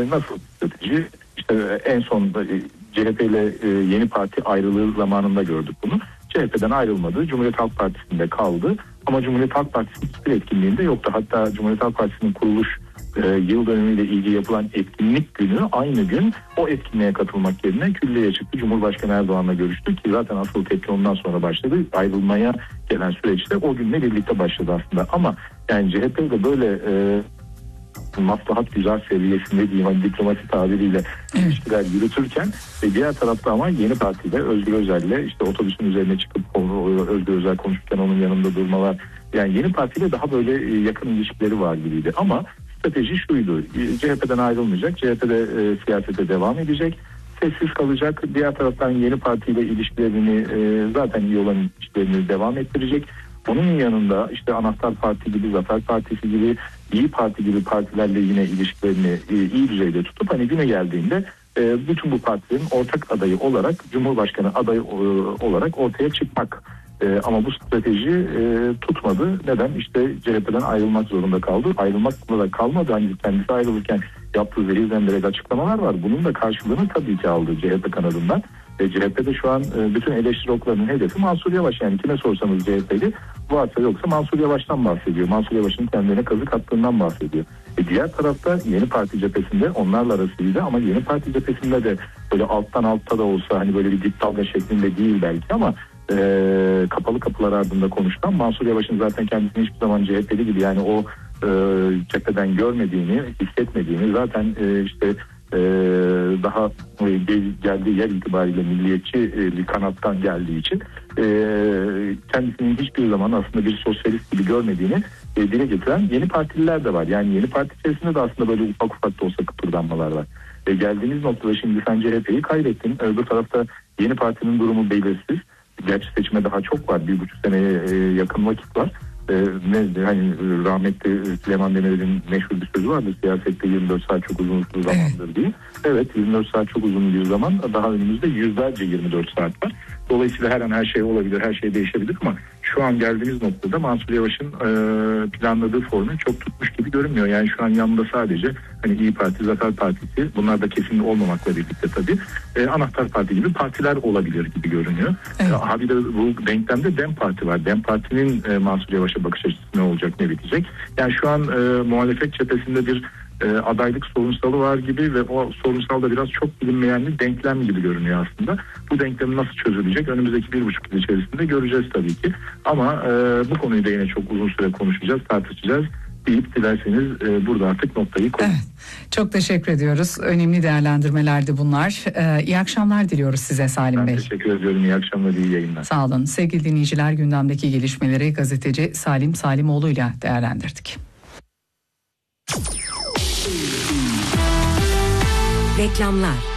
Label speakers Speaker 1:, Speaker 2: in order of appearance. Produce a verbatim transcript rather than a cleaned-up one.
Speaker 1: nasıl strateji? İşte en son e, C H P ile e, Yeni Parti ayrılığı zamanında gördük bunu. C H P'den ayrılmadı. Cumhuriyet Halk Partisi'nde kaldı. Ama Cumhuriyet Halk Partisi'nin hiçbir etkinliğinde yoktu. Hatta Cumhuriyet Halk Partisi'nin kuruluş e, yıl dönümüyle ilgili yapılan etkinlik günü aynı gün o etkinliğe katılmak yerine külliyeye çıktı. Cumhurbaşkanı Erdoğan'la görüştü ki zaten asıl tepki ondan sonra başladı. Ayrılmaya gelen süreçte o günle birlikte başladı aslında. Ama yani C H P'de böyle e, maslahat güzel seviyesinde diyeyim, hani diplomasi tabiriyle evet. ilişkiler yürütürken ve diğer tarafta ama Yeni Parti'de Özgür Özel'le işte otobüsün üzerine çıkıp Özgür Özel konuşurken onun yanında durmalar, yani Yeni Parti'yle daha böyle yakın ilişkileri var gibiydi. Ama strateji şuydu: C H P'den ayrılmayacak, C H P'de e, siyasete devam edecek, sessiz kalacak. Diğer taraftan Yeni Parti ile ilişkilerini e, zaten iyi olan ilişkilerini devam ettirecek. Bunun yanında işte Anahtar Parti gibi, Zafer Partisi gibi, İyi Parti gibi partilerle yine ilişkilerini iyi düzeyde tutup hani güne geldiğinde bütün bu partilerin ortak adayı olarak, Cumhurbaşkanı adayı olarak ortaya çıkmak. Ama bu strateji tutmadı. Neden? İşte C H P'den ayrılmak zorunda kaldı. Ayrılmakla da kalmadı. Hani kendisi ayrılırken yaptığı zehir zemberek açıklamalar var. Bunun da karşılığını tabii ki aldı C H P kanadından. E, C H P'de şu an e, bütün eleştiri oklarının hedefi Mansur Yavaş. Yani kime sorsanız C H P'li varsa yoksa Mansur Yavaş'tan bahsediyor. Mansur Yavaş'ın kendilerine kazık attığından bahsediyor. E, diğer tarafta Yeni Parti cephesinde onlarla arasıydı ama Yeni Parti cephesinde de böyle alttan altta da olsa hani böyle bir dip dalga şeklinde değil belki ama e, kapalı kapılar ardında konuşulan Mansur Yavaş'ın zaten kendisini hiçbir zaman C H P'li gibi yani o e, cepheden görmediğini, hissetmediğini zaten e, işte Ee, daha geldiği yer itibariyle milliyetçi bir kanattan geldiği için e, kendisinin hiçbir zaman aslında bir sosyalist gibi görmediğini e, dile getiren yeni partililer de var. Yani Yeni Parti içerisinde de aslında böyle ufak ufak da olsa kıpırdanmalar var. E, geldiğimiz noktada şimdi sen C H P'yi kaybettin. Öbür tarafta Yeni Parti'nin durumu belirsiz. Gerçi seçime daha çok var. Bir buçuk seneye e, yakın vakit var. Ee, ne hani rahmetli Süleyman Demirel'in meşhur bir sözü vardı: siyasette yirmi dört saat çok uzun bir zamandır evet. diye. Evet, yirmi dört saat çok uzun bir zaman. Daha önümüzde yüzlerce yirmi dört saat var. Dolayısıyla her an her şey olabilir, her şey değişebilir ama şu an geldiğimiz noktada Mansur Yavaş'ın e, planladığı formül çok tutmuş gibi görünmüyor. Yani şu an yanında sadece hani İyi Parti, Zafer Partisi, bunlar da kesin olmamakla birlikte tabii e, Anahtar Parti gibi partiler olabilir gibi görünüyor. Evet. E, abi de bu denklemde Dem Parti var. Dem Parti'nin e, Mansur Yavaş'a bakış açısı ne olacak, ne bitecek? Yani şu an e, muhalefet cephesinde bir e, adaylık sorunsalı var gibi ve o sorunsal da biraz çok bilinmeyen bir denklem gibi görünüyor aslında. Bu denklem nasıl çözülecek? Önümüzdeki bir buçuk yıl içerisinde göreceğiz tabii ki. Ama e, bu konuyu da yine çok uzun süre konuşacağız, tartışacağız deyip dilerseniz e, burada artık noktayı koyalım. Evet,
Speaker 2: çok teşekkür ediyoruz. Önemli değerlendirmelerdi bunlar. Ee, iyi akşamlar diliyoruz size Salim
Speaker 1: ben
Speaker 2: Bey.
Speaker 1: Teşekkür ediyorum. İyi akşamlar, iyi yayınlar.
Speaker 2: Sağ olun. Sevgili dinleyiciler, gündemdeki gelişmeleri gazeteci Salim Salimoğlu ile değerlendirdik.
Speaker 3: Reklamlar.